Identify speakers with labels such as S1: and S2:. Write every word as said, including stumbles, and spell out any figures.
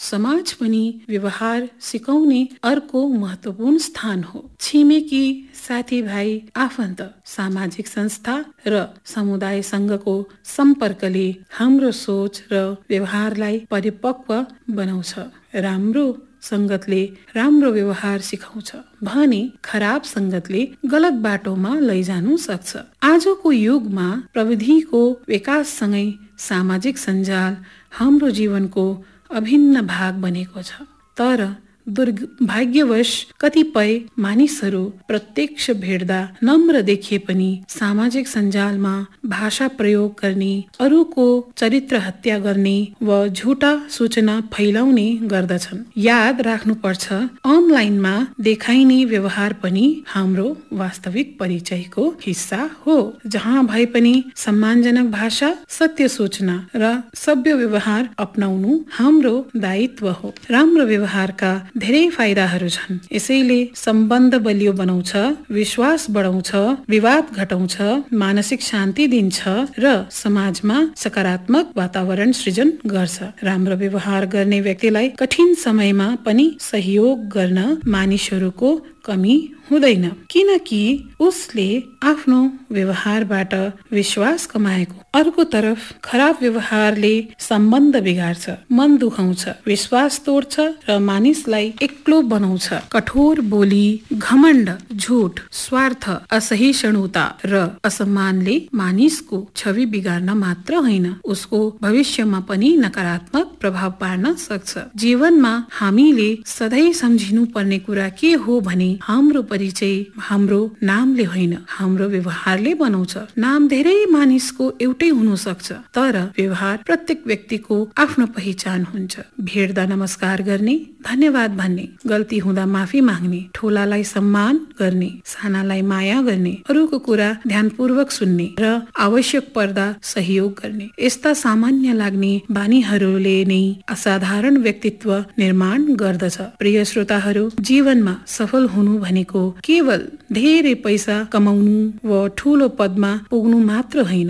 S1: समाज पनि व्यवहार सिकाउने अर्को महत्त्वपूर्ण स्थान हो। छिमेकी, साथीभाइ, आफन्त, सामाजिक संस्था र समुदायसँगको सम्पर्कले हाम्रो सोच र व्यवहारलाई परिपक्व बनाउँछ। राम्रो संगतले राम्रो व्यवहार सिकाउँछ भने खराब संगतले गलत बाटोमा लैजानु सक्छ। आजको युगमा प्रविधिको विकाससँगै सामाजिक सञ्जाल हाम्रो जीवनको अभिन्न भाग बनेको छ। तर दुर्भाग्यवश कतिपय मानिसहरू प्रत्यक्ष भेट्दा नम्र देखिए पनि सामाजिक सञ्जालमा भाषा प्रयोग गर्ने, अरूको चरित्र हत्या गर्ने वा झुटा सूचना फैलाउने गर्दछन्। याद राख्नुपर्छ, अनलाइनमा देखाइने व्यवहार पनि हाम्रो वास्तविक परिचयको हिस्सा हो। जहाँ भए पनि सम्मानजनक भाषा, सत्य सूचना र सभ्य व्यवहार अपनाउनु हाम्रो दायित्व हो। राम्रो व्यवहारका धेरै फाइदाहरू छन्। यसैले सम्बन्ध बलियो बनाउँछ, विश्वास बढाउँछ, विवाद घटाउँछ, मानसिक शान्ति दिन्छ र समाजमा सकारात्मक वातावरण सृजन गर्छ। राम्रो व्यवहार गर्ने व्यक्तिलाई कठिन समयमा पनि सहयोग गर्न मानिसहरूको कमी हुँदैन, किनकि उसले आफ्नो व्यवहारबाट विश्वास कमाएको। अर्को तर्फ खराब व्यवहारले सम्बन्ध बिगार्छ, मन दुखाउँछ, विश्वास तोड्छ र मानिसलाई एक्लो बनाउँछ। कठोर बोली, घमण्ड, झुट, स्वार्थ, असहिष्णुता र असम्मानले मानिसको छवि बिगार्न मात्र होइन, उसको भविष्यमा पनि नकारात्मक प्रभाव पार्न सक्छ। जीवनमा हामीले सधैँ सम्झिनु पर्ने कुरा के हो भने हाम्रो परिचय हाम्रो नामले होइन, हाम्रो व्यवहारले बनाउँछ। नाम धेरै मानिसको एउटै हुन सक्छ, तर व्यवहार प्रत्येक व्यक्तिको आफ्नो पहिचान हुन्छ। भेट्दा नमस्कार गर्ने, धन्यवाद भन्ने, गल्ती हुँदा माफी माग्ने, ठुलालाई सम्मान गर्ने, सानालाई माया गर्ने, अरूको कुरा ध्यानपूर्वक सुन्ने र आवश्यक पर्दा सहयोग गर्ने, यस्ता सामान्य लाग्ने बानीहरूले नै असाधारण व्यक्तित्व निर्माण गर्दछ। प्रिय श्रोताहरू, जीवनमा सफल हुनु भनेको केवल धेरै पैसा कमाउनु वा ठूलो पदमा पुग्नु मात्र होइन।